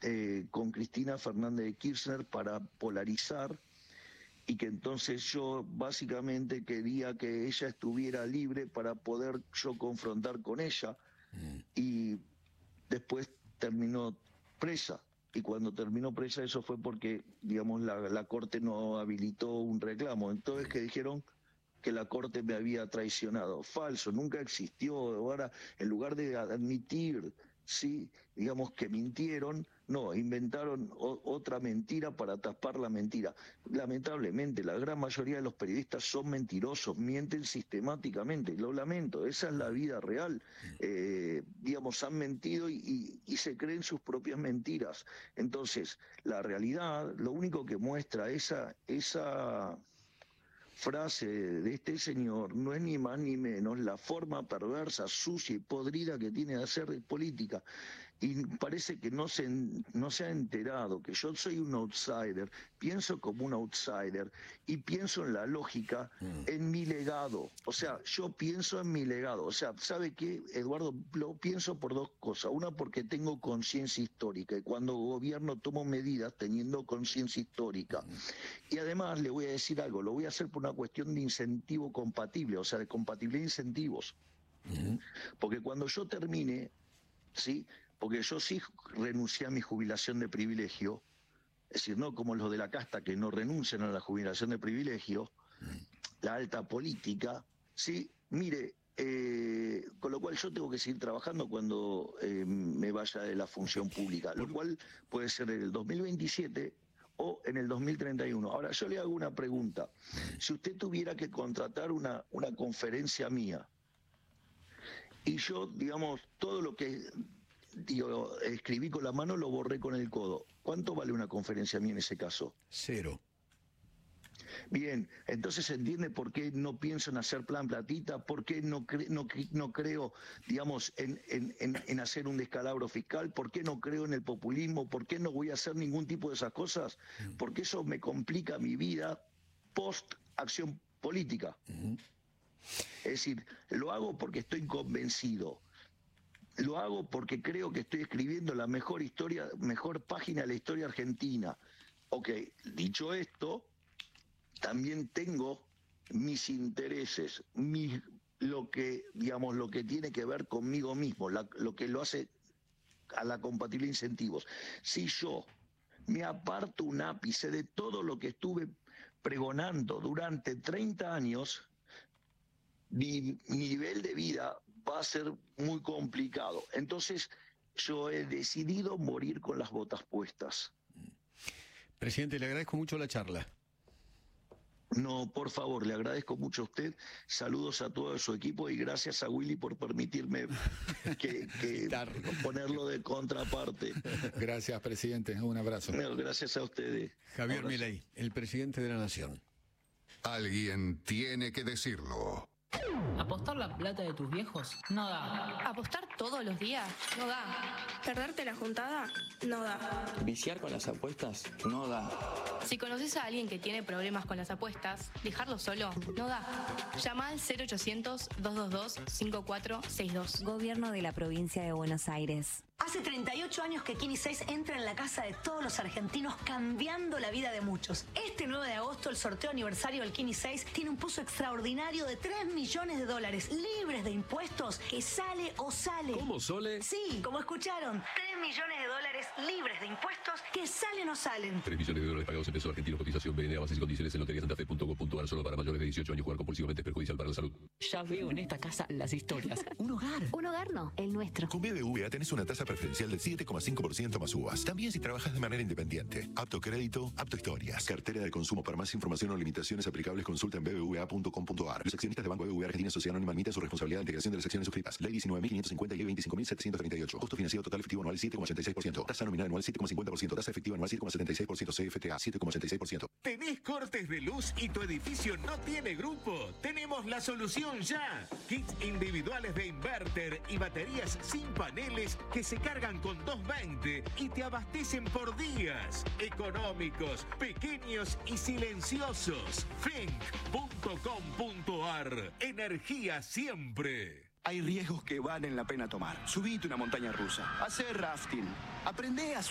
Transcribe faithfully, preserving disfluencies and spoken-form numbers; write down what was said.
eh, con Cristina Fernández de Kirchner para polarizar, y que entonces yo básicamente quería que ella estuviera libre para poder yo confrontar con ella, mm. y después terminó presa. Y cuando terminó presa, eso fue porque, digamos, la, la Corte no habilitó un reclamo. Entonces que dijeron que la Corte me había traicionado. Falso, nunca existió. Ahora, en lugar de admitir, sí, digamos, que mintieron, no, inventaron o, otra mentira para tapar la mentira. Lamentablemente, la gran mayoría de los periodistas son mentirosos, mienten sistemáticamente. Lo lamento, esa es la vida real. Eh, digamos, han mentido y, y, y se creen sus propias mentiras. Entonces, la realidad, lo único que muestra esa... esa frase de este señor no es ni más ni menos la forma perversa, sucia y podrida que tiene de hacer política. Y parece que no se, no se ha enterado que yo soy un outsider, pienso como un outsider y pienso en la lógica, en mi legado. O sea, yo pienso en mi legado. O sea, ¿sabe qué, Eduardo? Lo pienso por dos cosas. Una, porque tengo conciencia histórica y cuando gobierno tomo medidas teniendo conciencia histórica. Y además le voy a decir algo, lo voy a hacer por una cuestión de incentivo compatible, o sea, de compatibilidad de incentivos. Uh-huh. Porque cuando yo termine, ¿sí? Porque yo sí renuncié a mi jubilación de privilegio, es decir, no como los de la casta que no renuncian a la jubilación de privilegio, uh-huh. la alta política, ¿sí? Mire, eh, con lo cual yo tengo que seguir trabajando cuando eh, me vaya de la función pública, lo cual puede ser en el dos mil veintisiete o en el dos mil treinta y uno. Ahora, yo le hago una pregunta. Si usted tuviera que contratar una, una conferencia mía, y yo, digamos, todo lo que digo, escribí con la mano lo borré con el codo, ¿cuánto vale una conferencia mía en ese caso? Cero. Bien, entonces se entiende por qué no pienso en hacer plan platita, por qué no, cre no, no creo, digamos, en, en, en, en hacer un descalabro fiscal, por qué no creo en el populismo, por qué no voy a hacer ningún tipo de esas cosas, porque eso me complica mi vida post acción política. Uh-huh. Es decir, lo hago porque estoy convencido, lo hago porque creo que estoy escribiendo la mejor historia, mejor página de la historia argentina. Ok, dicho esto, también tengo mis intereses, mis, lo que, digamos, lo que tiene que ver conmigo mismo, la, lo que lo hace a la compatibilidad de incentivos. Si yo me aparto un ápice de todo lo que estuve pregonando durante treinta años, mi, mi nivel de vida va a ser muy complicado. Entonces, yo he decidido morir con las botas puestas. Presidente, le agradezco mucho la charla. No, por favor, le agradezco mucho a usted. Saludos a todo su equipo y gracias a Willy por permitirme que, que ponerlo de contraparte. Gracias, presidente. Un abrazo. No, gracias a ustedes. Javier Milei, el presidente de la Nación. Alguien tiene que decirlo. ¿Apostar la plata de tus viejos? No da. ¿Apostar todos los días? No da. ¿Perderte la juntada? No da. ¿Viciar con las apuestas? No da. Si conoces a alguien que tiene problemas con las apuestas, dejarlo solo no da. Llama al cero ochocientos, dos dos dos, cinco cuatro seis dos. Gobierno de la Provincia de Buenos Aires. Hace treinta y ocho años que Kini seis entra en la casa de todos los argentinos, cambiando la vida de muchos. Este nueve de agosto, el sorteo aniversario del Kini seis tiene un pozo extraordinario de tres millones de dólares, libres de impuestos, que sale o sale. ¿Cómo, Sole? Sí, como escucharon, tres millones de dólares libres de impuestos, que salen o salen. tres millones de dólares pagados en pesos argentinos, cotización B N A, bases y condiciones en lotería santa fe punto com punto ar, solo para mayores de dieciocho años. Jugar compulsivamente es perjudicial para la salud. Ya veo en esta casa las historias. Un hogar. Un hogar no, el nuestro. Con B B V A tenés una tasa preferencial del siete coma cinco por ciento más U V A. También si trabajas de manera independiente. Apto crédito, apto historias. Cartera de consumo. Para más información o limitaciones aplicables, consulta en b b v a punto com punto ar. Los accionistas de Banco B B V A Argentina Sociedad Anónima admiten su responsabilidad de integración de las acciones suscritas. Ley diecinueve mil quinientos cincuenta y Ley veinticinco mil setecientos treinta y ocho. Costo financiero total efectivo anual siete coma ochenta y seis por ciento. Tasa nominal anual siete coma cincuenta por ciento. Tasa efectiva anual siete coma setenta y seis por ciento. C F T A siete coma ochenta y seis por ciento. ¿Tenés cortes de luz y tu edificio no tiene grupo? Tenemos la solución ya. Kits individuales de inverter y baterías sin paneles que se cargan con doscientos veinte y te abastecen por días. Económicos, pequeños y silenciosos. Fenc punto com punto ar. Energía siempre. Hay riesgos que valen la pena tomar. Subite una montaña rusa. Hacer rafting. Aprende a